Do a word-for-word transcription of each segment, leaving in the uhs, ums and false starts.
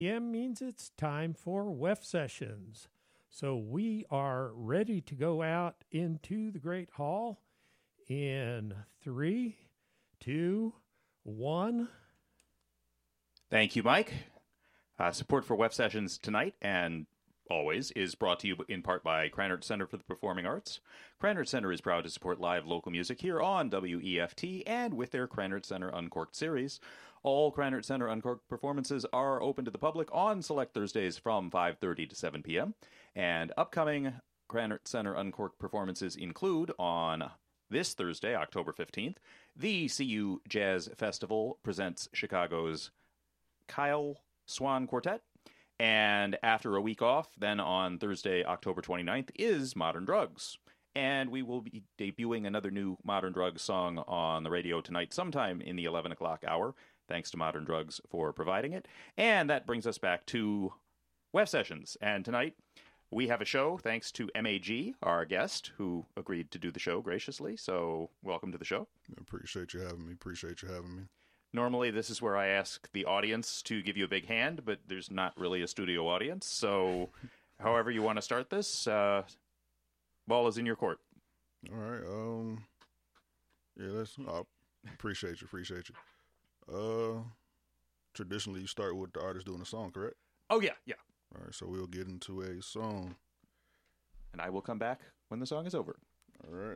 P M means it's time for W E F sessions. So we are ready to go out into the Great Hall in three, two, one. Thank you, Mike. Uh, support for W E F sessions tonight and always is brought to you in part by Krannert Center for the Performing Arts. Krannert Center is proud to support live local music here on W E F T and with their Krannert Center Uncorked series. All Krannert Center Uncorked performances are open to the public on select Thursdays from five thirty to seven p.m. And upcoming Krannert Center Uncorked performances include on this Thursday, October fifteenth, the C U Jazz Festival presents Chicago's Kyle Swan Quartet. And after a week off, then on Thursday, October twenty-ninth, is Modern Drugs. And we will be debuting another new Modern Drugs song on the radio tonight sometime in the eleven o'clock hour. Thanks to Modern Drugs for providing it. And that brings us back to W E F Sessions. And tonight we have a show thanks to M A G, our guest, who agreed to do the show graciously. So welcome to the show. I appreciate you having me. Appreciate you having me. Normally, this is where I ask the audience to give you a big hand, but there's not really a studio audience. So however you want to start this, uh, ball is in your court. All right. Um, yeah, that's, I appreciate you. Appreciate you. Uh, traditionally, you start with the artist doing a song, correct? Oh, yeah, yeah. All right, so we'll get into a song. And I will come back when the song is over. All right.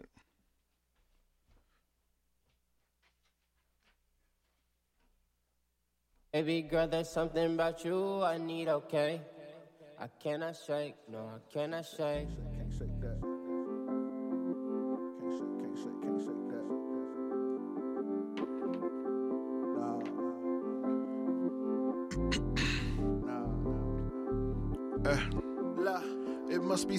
Baby girl, there's something about you I need, okay? I cannot shake, no, I cannot shake. Can't shake that. Can't shake, can't shake, can't shake that. Nah. Nah. Uh, it must be